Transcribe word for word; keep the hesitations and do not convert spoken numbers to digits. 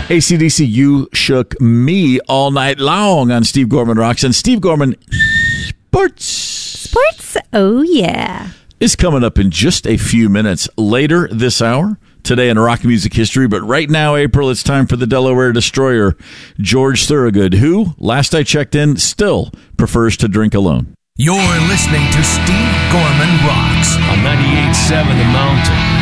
A C D C, You Shook Me All Night Long on Steve Gorman Rocks. And Steve Gorman, Sports. Sports, oh yeah. Is coming up in just a few minutes later this hour, today in rock music history. But right now, April, it's time for the Delaware Destroyer, George Thorogood, who, last I checked in, still prefers to drink alone. You're listening to Steve Gorman Rocks on ninety-eight point seven The Mountain.